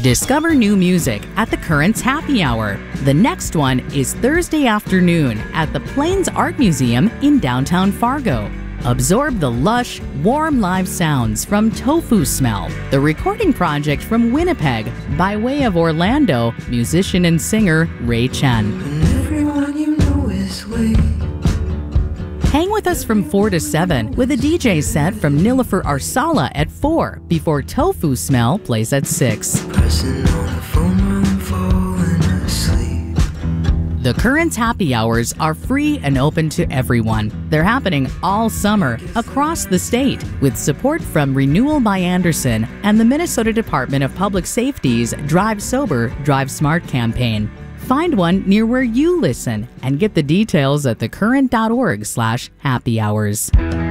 Discover new music at the Currents Happy Hour. The next one is Thursday afternoon at the Plains Art Museum in downtown Fargo. Absorb the lush, warm live sounds from Tofu Smell, the recording project from Winnipeg by way of Orlando, musician and singer Ray Chen. And everyone you know is late. Hang with us from 4 to 7 with a DJ set from Nilofer Arsala at 4 before Tofu Smell plays at 6. Pressing on the phone while I'm falling asleep. The Currents Happy Hours are free and open to everyone. They're happening all summer across the state with support from Renewal by Anderson and the Minnesota Department of Public Safety's Drive Sober, Drive Smart campaign. Find one near where you listen and get the details at thecurrent.org/happyhours.